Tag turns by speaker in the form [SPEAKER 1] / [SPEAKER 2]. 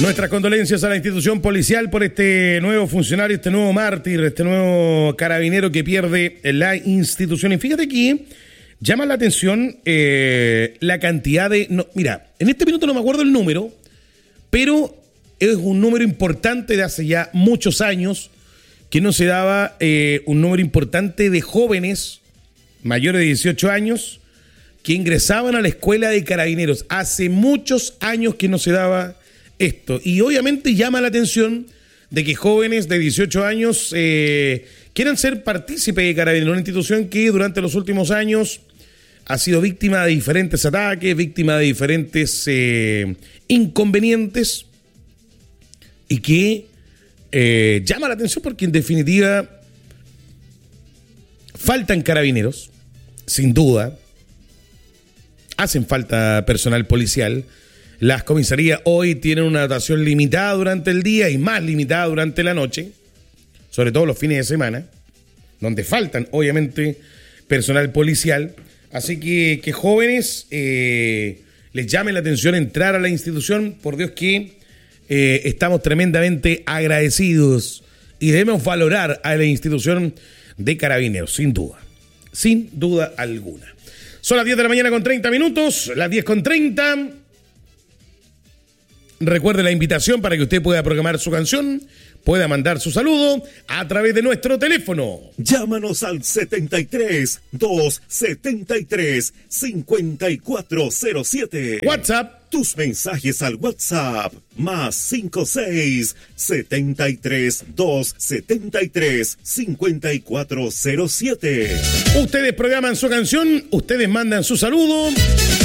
[SPEAKER 1] Nuestras condolencias a la institución policial por este nuevo funcionario, este nuevo mártir, este nuevo carabinero que pierde la institución. Y fíjate que llama la atención la cantidad de... No, mira, en este minuto no me acuerdo el número, pero es un número importante de hace ya muchos años que no se daba un número importante de jóvenes mayores de 18 años que ingresaban a la escuela de carabineros. Hace muchos años que no se daba esto. Y obviamente llama la atención de que jóvenes de 18 años quieran ser partícipes de Carabineros, una institución que durante los últimos años ha sido víctima de diferentes ataques, víctima de diferentes inconvenientes, y que llama la atención porque en definitiva faltan carabineros, sin duda, hacen falta personal policial. Las comisarías hoy tienen una dotación limitada durante el día y más limitada durante la noche, sobre todo los fines de semana, donde faltan obviamente personal policial. Así que jóvenes les llame la atención entrar a la institución. Por Dios que estamos tremendamente agradecidos y debemos valorar a la institución de Carabineros, sin duda alguna. Son las 10 de la mañana con 30 minutos, las 10 con 30. Recuerde la invitación para que usted pueda programar su canción, pueda mandar su saludo a través de nuestro teléfono.
[SPEAKER 2] Llámanos al 73-273-5407.
[SPEAKER 1] WhatsApp.
[SPEAKER 2] Tus mensajes al WhatsApp más 56-73-273-5407.
[SPEAKER 1] Ustedes programan su canción, ustedes mandan su saludo